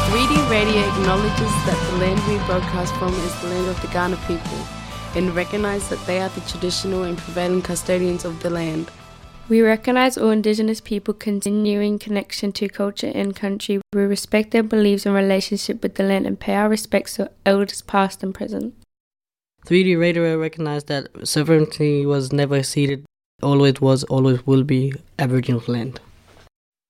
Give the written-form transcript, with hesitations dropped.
3D Radio acknowledges that the land we broadcast from is the land of the Kaurna people and recognise that they are the traditional and prevailing custodians of the land. We recognise all Indigenous people continuing connection to culture and country. We respect their beliefs and relationship with the land and pay our respects to elders past and present. 3D Radio recognised that sovereignty was never ceded, always was, always will be Aboriginal land.